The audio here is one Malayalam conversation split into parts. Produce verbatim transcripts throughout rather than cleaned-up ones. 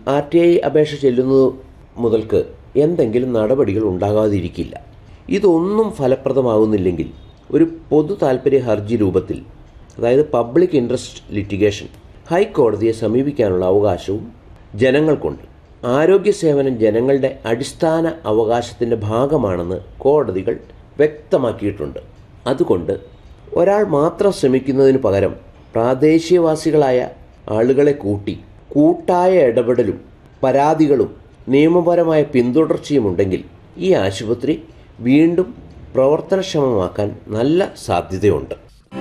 ആർ ടി ഐ അപേക്ഷ ചെല്ലുന്നത് മുതൽക്ക് എന്തെങ്കിലും നടപടികൾ ഉണ്ടാകാതിരിക്കില്ല. ഇതൊന്നും ഫലപ്രദമാകുന്നില്ലെങ്കിൽ ഒരു പൊതു താൽപ്പര്യ ഹർജി രൂപത്തിൽ, അതായത് പബ്ലിക് ഇൻട്രസ്റ്റ് ലിറ്റിഗേഷൻ, ഹൈക്കോടതിയെ സമീപിക്കാനുള്ള അവകാശവും ജനങ്ങൾക്കുണ്ട്. ആരോഗ്യ സേവനം ജനങ്ങളുടെ അടിസ്ഥാന അവകാശത്തിൻ്റെ ഭാഗമാണെന്ന് കോടതികൾ വ്യക്തമാക്കിയിട്ടുണ്ട്. അതുകൊണ്ട് ഒരാൾ മാത്രം ശ്രമിക്കുന്നതിന് പകരം പ്രാദേശികവാസികളായ ആളുകളെ കൂട്ടി കൂട്ടായ ഇടപെടലും പരാതികളും നിയമപരമായ പിന്തുടർച്ചയുമുണ്ടെങ്കിൽ ഈ ആശുപത്രി വീണ്ടും പ്രവർത്തനക്ഷമമാക്കാൻ നല്ല സാധ്യതയുണ്ട്.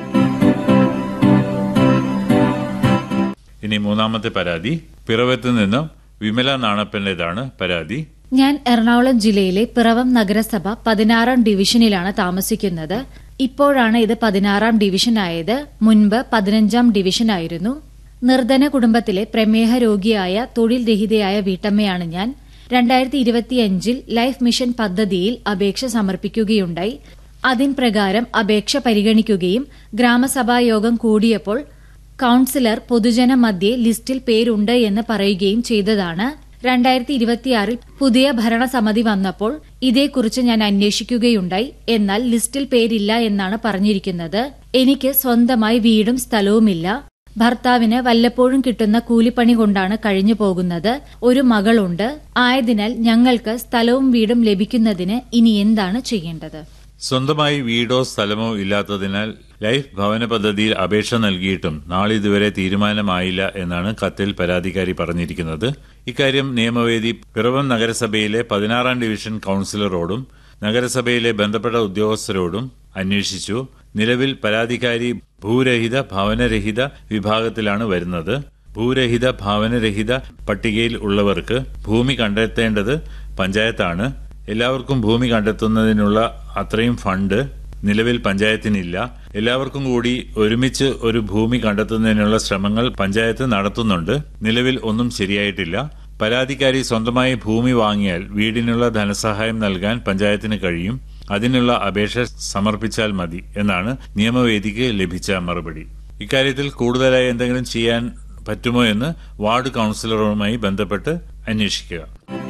ഇനി മൂന്നാമത്തെ പരാതി പിറവത്ത് നിന്നും വിമല നാണപ്പൻ്റെതാണ് പരാതി. ഞാൻ എറണാകുളം ജില്ലയിലെ പിറവം നഗരസഭ പതിനാറാം ഡിവിഷനിലാണ് താമസിക്കുന്നത്. ഇപ്പോഴാണ് ഇത് പതിനാറാം ഡിവിഷനായത്. മുൻപ് പതിനഞ്ചാം ഡിവിഷനായിരുന്നു. നിർധന കുടുംബത്തിലെ പ്രമേഹ രോഗിയായ തൊഴിൽ രഹിതയായ വീട്ടമ്മയാണ് ഞാൻ. രണ്ടായിരത്തി ഇരുപത്തിയഞ്ചിൽ ലൈഫ് മിഷൻ പദ്ധതിയിൽ അപേക്ഷ സമർപ്പിക്കുകയുണ്ടായി. അതിൻ പ്രകാരം അപേക്ഷ പരിഗണിക്കുകയും ഗ്രാമസഭാ യോഗം കൂടിയപ്പോൾ കൌൺസിലർ പൊതുജന മധ്യേ ലിസ്റ്റിൽ പേരുണ്ട് എന്ന് പറയുകയും ചെയ്തതാണ്. രണ്ടായിരത്തി ഇരുപത്തിയാറിൽ പുതിയ ഭരണസമിതി വന്നപ്പോൾ ഇതേക്കുറിച്ച് ഞാൻ അന്വേഷിക്കുകയുണ്ടായി. എന്നാൽ ലിസ്റ്റിൽ പേരില്ല എന്നാണ് പറഞ്ഞിരിക്കുന്നത്. എനിക്ക് സ്വന്തമായി വീടും സ്ഥലവുമില്ല. ഭർത്താവിന് വല്ലപ്പോഴും കിട്ടുന്ന കൂലിപ്പണി കൊണ്ടാണ് കഴിഞ്ഞു പോകുന്നത്. ഒരു മകളുണ്ട്. ആയതിനാൽ ഞങ്ങൾക്ക് സ്ഥലവും വീടും ലഭിക്കുന്നതിന് ഇനി എന്താണ് ചെയ്യേണ്ടത്? സ്വന്തമായി വീടോ സ്ഥലമോ ഇല്ലാത്തതിനാൽ ലൈഫ് ഭവന പദ്ധതിയിൽ അപേക്ഷ നൽകിയിട്ടും നാളിതുവരെ തീരുമാനമായില്ല എന്നാണ് കത്തിൽ പരാതിക്കാരി പറഞ്ഞിരിക്കുന്നത്. ഇക്കാര്യം നിയമവേദി പിറവം നഗരസഭയിലെ പതിനാറാം ഡിവിഷൻ കൌൺസിലറോടും നഗരസഭയിലെ ബന്ധപ്പെട്ട ഉദ്യോഗസ്ഥരോടും അന്വേഷിച്ചു. നിലവിൽ പരാതിക്കാരി ഭൂരഹിത ഭവനരഹിത വിഭാഗത്തിലാണ് വരുന്നത്. ഭൂരഹിത ഭവനരഹിത പട്ടികയിൽ ഉള്ളവർക്ക് ഭൂമി കണ്ടെത്തേണ്ടത് പഞ്ചായത്താണ്. എല്ലാവർക്കും ഭൂമി കണ്ടെത്തുന്നതിനുള്ള അത്രയും ഫണ്ട് നിലവിൽ പഞ്ചായത്തിനില്ല. എല്ലാവർക്കും കൂടി ഒരുമിച്ച് ഒരു ഭൂമി കണ്ടെത്തുന്നതിനുള്ള ശ്രമങ്ങൾ പഞ്ചായത്ത് നടത്തുന്നുണ്ട്. നിലവിൽ ഒന്നും ശരിയായിട്ടില്ല. പരാതിക്കാരി സ്വന്തമായി ഭൂമി വാങ്ങിയാൽ വീടിനുള്ള ധനസഹായം നൽകാൻ പഞ്ചായത്തിന് കഴിയും. അതിനുള്ള അപേക്ഷ സമർപ്പിച്ചാൽ മതി എന്നാണ് നിയമവേദിക്ക് ലഭിച്ച മറുപടി. ഇക്കാര്യത്തിൽ കൂടുതലായി എന്തെങ്കിലും ചെയ്യാൻ പറ്റുമോ എന്ന് വാർഡ് കൌൺസിലറുമായി ബന്ധപ്പെട്ട് അന്വേഷിക്കുക.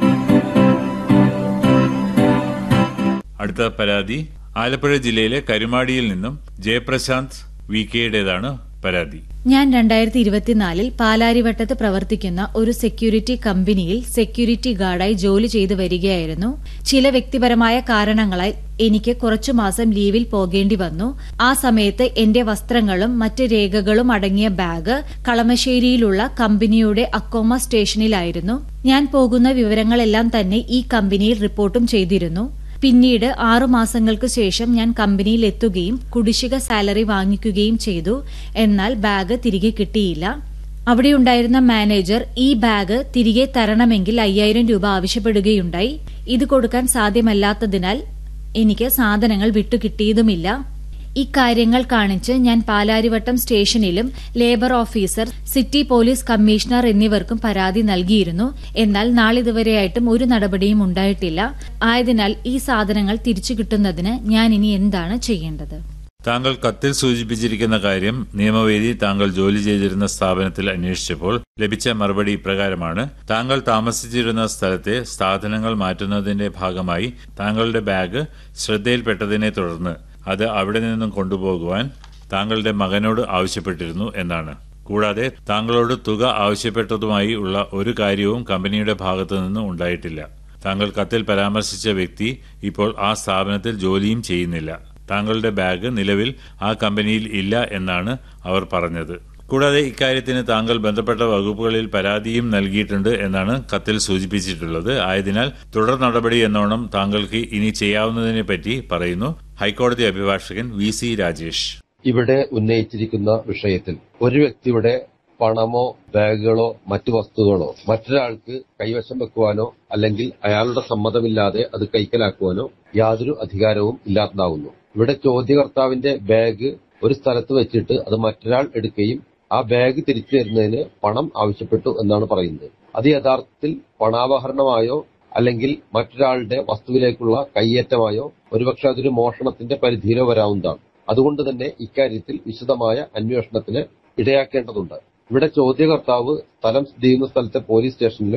അടുത്ത പരാതി ആലപ്പുഴ ജില്ലയിലെ കരുമാടിയിൽ നിന്നും ജയപ്രശാന്ത് വി കെയുടേതാണ് പരാതി. ഞാൻ രണ്ടായിരത്തി ഇരുപത്തിനാലിൽ പാലാരിവട്ടത്ത് പ്രവർത്തിക്കുന്ന ഒരു സെക്യൂരിറ്റി കമ്പനിയിൽ സെക്യൂരിറ്റി ഗാർഡായി ജോലി ചെയ്തു വരികയായിരുന്നു. ചില വ്യക്തിപരമായ കാരണങ്ങളാൽ എനിക്ക് കുറച്ചു മാസം ലീവിൽ പോകേണ്ടി വന്നു. ആ സമയത്ത് എന്റെ വസ്ത്രങ്ങളും മറ്റ് രേഖകളും അടങ്ങിയ ബാഗ് കളമശ്ശേരിയിലുള്ള കമ്പനിയുടെ അക്കോമ സ്റ്റേഷനിലായിരുന്നു. ഞാൻ പോകുന്ന വിവരങ്ങളെല്ലാം തന്നെ ഈ കമ്പനിയിൽ റിപ്പോർട്ടും ചെയ്തിരുന്നു. പിന്നീട് ആറുമാസങ്ങൾക്ക് ശേഷം ഞാൻ കമ്പനിയിൽ എത്തുകയും കുടിശ്ശിക സാലറി വാങ്ങിക്കുകയും ചെയ്തു. എന്നാൽ ബാഗ് തിരികെ കിട്ടിയില്ല. അവിടെയുണ്ടായിരുന്ന മാനേജർ ഈ ബാഗ് തിരികെ തരണമെങ്കിൽ അയ്യായിരം രൂപ ആവശ്യപ്പെടുകയുണ്ടായി. ഇത് കൊടുക്കാൻ സാധ്യമല്ലാത്തതിനാൽ എനിക്ക് സാധനങ്ങൾ വിട്ടുകിട്ടിയതുമില്ല. ഇക്കാര്യങ്ങൾ കാണിച്ച് ഞാൻ പാലാരിവട്ടം സ്റ്റേഷനിലും labour officer, city police commissioner എന്നിവർക്കും പരാതി നൽകിയിരുന്നു. എന്നാൽ നാളിതുവരെയായിട്ടും ഒരു നടപടിയും ഉണ്ടായിട്ടില്ല. ആയതിനാൽ ഈ സാധനങ്ങൾ തിരിച്ചു കിട്ടുന്നതിന് ഞാൻ ഇനി എന്താണ് ചെയ്യേണ്ടത്? താങ്കൾ കത്തിൽ സൂചിപ്പിച്ചിരിക്കുന്ന കാര്യം നിയമവേദി താങ്കൾ ജോലി ചെയ്തിരുന്ന സ്ഥാപനത്തിൽ അന്വേഷിച്ചപ്പോൾ ലഭിച്ച മറുപടി ഇപ്രകാരമാണ്. താങ്കൾ താമസിച്ചിരുന്ന സ്ഥലത്തെ സാധനങ്ങൾ മാറ്റുന്നതിന്റെ ഭാഗമായി താങ്കളുടെ ബാഗ് ശ്രദ്ധയിൽപ്പെട്ടതിനെ തുടർന്ന് അത് അവിടെ നിന്നും കൊണ്ടുപോകുവാൻ താങ്കളുടെ മകനോട് ആവശ്യപ്പെട്ടിരുന്നു എന്നാണ്. കൂടാതെ താങ്കളോട് തുക ആവശ്യപ്പെട്ടതുമായി ഉള്ള ഒരു കാര്യവും കമ്പനിയുടെ ഭാഗത്തു നിന്നും ഉണ്ടായിട്ടില്ല. താങ്കൾ കത്തിൽ പരാമർശിച്ച വ്യക്തി ഇപ്പോൾ ആ സ്ഥാപനത്തിൽ ജോലിയും ചെയ്യുന്നില്ല. താങ്കളുടെ ബാഗ് നിലവിൽ ആ കമ്പനിയിൽ ഇല്ല എന്നാണ് അവർ പറഞ്ഞത്. കൂടാതെ ഇക്കാര്യത്തിന് താങ്കൾ ബന്ധപ്പെട്ട വകുപ്പുകളിൽ പരാതിയും നൽകിയിട്ടുണ്ട് എന്നാണ് കത്തിൽ സൂചിപ്പിച്ചിട്ടുള്ളത്. ആയതിനാൽ തുടർ നടപടി എന്നോണം താങ്കൾക്ക് ഇനി ചെയ്യാവുന്നതിനെ പറ്റി പറയുന്നു ഹൈക്കോടതി അഭിഭാഷകൻ വി സി രാജേഷ്. ഇവിടെ ഉന്നയിച്ചിരിക്കുന്ന വിഷയത്തിൽ ഒരു വ്യക്തിയുടെ പണമോ ബാഗുകളോ മറ്റു വസ്തുക്കളോ മറ്റൊരാൾക്ക് കൈവശം വെക്കുവാനോ അല്ലെങ്കിൽ അയാളുടെ സമ്മതമില്ലാതെ അത് കൈക്കലാക്കുവാനോ യാതൊരു അധികാരവും ഇല്ലാത്തതാകുന്നു. ഇവിടെ ചോദ്യകർത്താവിന്റെ ബാഗ് ഒരു സ്ഥലത്ത് വെച്ചിട്ട് അത് മറ്റൊരാൾ എടുക്കുകയും ആ ബാഗ് തിരിച്ചു തരുന്നതിന് പണം ആവശ്യപ്പെട്ടു എന്നാണ് പറയുന്നത്. അത് യഥാർത്ഥത്തിൽ പണാപഹരണമായോ അല്ലെങ്കിൽ മറ്റൊരാളുടെ വസ്തുവിലേക്കുള്ള കയ്യേറ്റമായോ ഒരുപക്ഷെ അതൊരു മോഷണത്തിന്റെ പരിധിയിലോ വരാവുന്നതാണ്. അതുകൊണ്ട് തന്നെ ഇക്കാര്യത്തിൽ വിശദമായ അന്വേഷണത്തിന് ഇടയാക്കേണ്ടതുണ്ട്. ഇവിടെ ചോദ്യകർത്താവ് സ്ഥലം സ്ഥിതി ചെയ്യുന്ന സ്ഥലത്തെ പോലീസ് സ്റ്റേഷനിലും